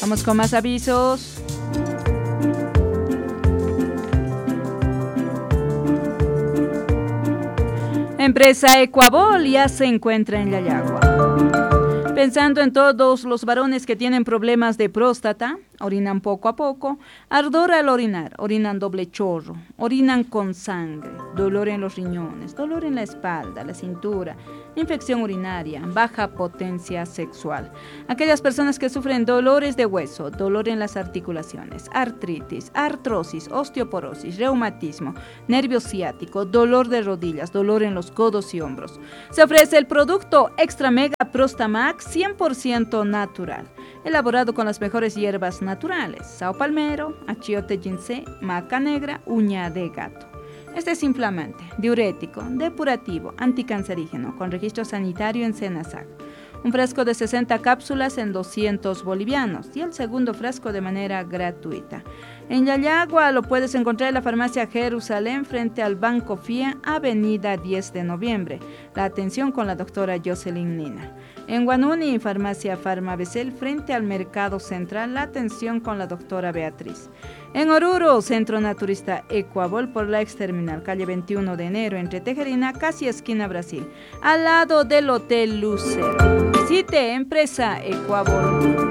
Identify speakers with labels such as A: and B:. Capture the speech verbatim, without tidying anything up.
A: Vamos con más avisos. Empresa Ecuabol ya se encuentra en Yayagua. Pensando en todos los varones que tienen problemas de próstata, orinan poco a poco, ardor al orinar, orinan doble chorro, orinan con sangre, dolor en los riñones, dolor en la espalda, la cintura, infección urinaria, baja potencia sexual. Aquellas personas que sufren dolores de hueso, dolor en las articulaciones, artritis, artrosis, osteoporosis, reumatismo, nervio ciático, dolor de rodillas, dolor en los codos y hombros. Se ofrece el producto Extra Mega Prostamax cien por ciento natural, elaborado con las mejores hierbas naturales, sao palmero, achiote ginseng, maca negra, uña de gato. Este es inflamante, diurético, depurativo, anticancerígeno, con registro sanitario en Senasac. Un frasco de sesenta cápsulas en doscientos bolivianos y el segundo frasco de manera gratuita. En Yayagua lo puedes encontrar en la farmacia Jerusalén frente al Banco F I A, avenida diez de noviembre. La atención con la doctora Jocelyn Nina. En Guanuni, farmacia Farmabecel frente al Mercado Central, la atención con la doctora Beatriz. En Oruro, Centro Naturista Ecuabol por la ex terminal, calle veintiuno de enero, entre Tejerina, casi esquina Brasil, al lado del Hotel Lucero. Visite Empresa Ecuabol.